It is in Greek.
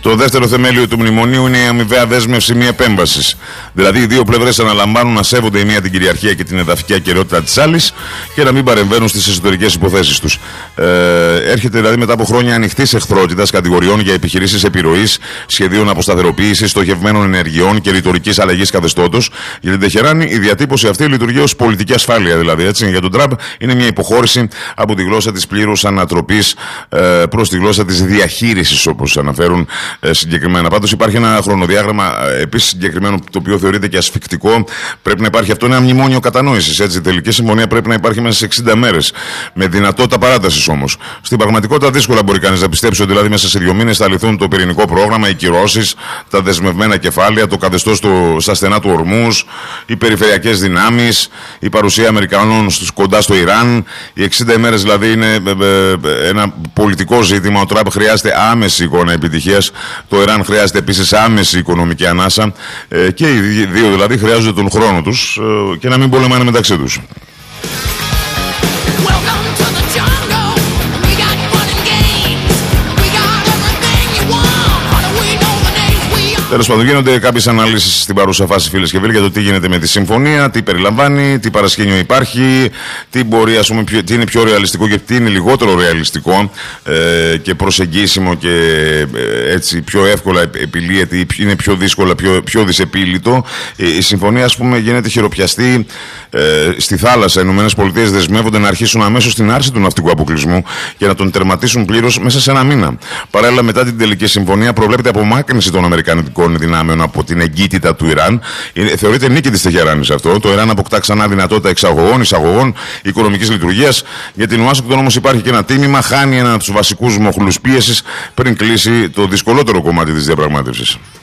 Το δεύτερο θεμέλιο του μνημονίου είναι η αμοιβαία δέσμευση μη επέμβασης. Δηλαδή, οι δύο πλευρές αναλαμβάνουν να σέβονται η μία την κυριαρχία και την εδαφική ακεραιότητα της άλλης και να μην παρεμβαίνουν στις εσωτερικές υποθέσεις τους. Έρχεται δηλαδή μετά από χρόνια ανοιχτής εχθρότητας κατηγοριών για επιχειρήσεις επιρροής, σχεδίων αποσταθεροποίησης, στοχευμένων ενεργειών και ρητορικής αλλαγής καθεστώτος. Για την Τεχεράνη, η διατύπωση αυτή λειτουργεί ως πολιτική ασφάλεια. Δηλαδή, έτσι. Για τον Τραμπ είναι μια υποχώρηση από τη γλώσσα της πλήρους ανατροπής προς τη γλώσσα της διαχείρισης, όπως αναφέρουν συγκεκριμένα. Πάντως, υπάρχει ένα χρονοδιάγραμμα επίσης συγκεκριμένο, το οποίο θεωρείται και ασφικτικό. Πρέπει να υπάρχει αυτό, ένα μνημόνιο κατανόησης. Έτσι. Η τελική συμφωνία πρέπει να υπάρχει μέσα σε 60 μέρες. Με δυνατότητα παράτασης όμως. Στην πραγματικότητα, δύσκολα μπορεί κανείς να πιστέψει ότι δηλαδή μέσα σε 2 μήνες θα λυθούν το πυρηνικό πρόγραμμα, οι κυρώσεις, τα δεσμευμένα κεφάλαια, το καθεστώς στα στενά του Ορμούζ, οι περιφερειακές δυνάμεις, η παρουσία Αμερικανών κοντά στο Ιράν. Οι 60 ημέρες δηλαδή είναι ένα πολιτικό ζήτημα. Ο Τραμπ χρειάζεται άμεση εικόνα επιτυχίας. Το Ιράν χρειάζεται επίσης άμεση οικονομική ανάσα. Και οι δύο δηλαδή χρειάζονται τον χρόνο τους και να μην πολεμάνε μεταξύ τους. Τέλος πάντων, γίνονται κάποιες αναλύσεις στην παρούσα φάση, φίλες και φίλοι, για το τι γίνεται με τη συμφωνία, τι περιλαμβάνει, τι παρασκήνιο υπάρχει, τι μπορεί, ας πούμε, τι είναι πιο ρεαλιστικό και τι είναι λιγότερο ρεαλιστικό και προσεγγίσιμο και έτσι πιο εύκολα επιλύεται ή είναι πιο δύσκολα, πιο δυσεπίλητο. Η συμφωνία, ας πούμε, γίνεται χειροπιαστή στη θάλασσα. Οι ΗΠΑ δεσμεύονται να αρχίσουν αμέσως την άρση του ναυτικού αποκλεισμού και να τον τερματίσουν πλήρως μέσα σε 1 μήνα. Παράλληλα, μετά την τελική συμφωνία, προβλέπεται απομάκρυνση των αμερικανικών δυνάμεων από την εγκύτητα του Ιράν. Θεωρείται νίκη της Τεχεράνης αυτό. Το Ιράν αποκτά ξανά δυνατότητα εισαγωγών, οικονομικής λειτουργίας. Για την Ουάσιγκτον όμως υπάρχει και ένα τίμημα. Χάνει έναν από τους βασικούς μοχλούς πίεσης πριν κλείσει το δυσκολότερο κομμάτι της διαπραγμάτευσης.